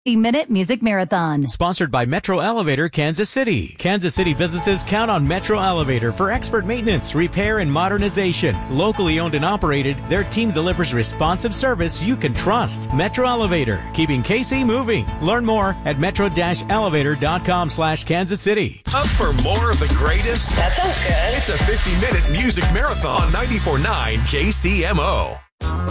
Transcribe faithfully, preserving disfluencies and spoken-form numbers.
Minute Music Marathon. Sponsored by Metro Elevator Kansas City. Kansas City businesses count on Metro Elevator for expert maintenance, repair, and modernization. Locally owned and operated, their team delivers responsive service you can trust. Metro Elevator, keeping K C moving. Learn more at metro-elevator.com slash Kansas City. Up for more of the greatest? That sounds good. It's a fifty-minute music marathon on ninety-four point nine K C M O.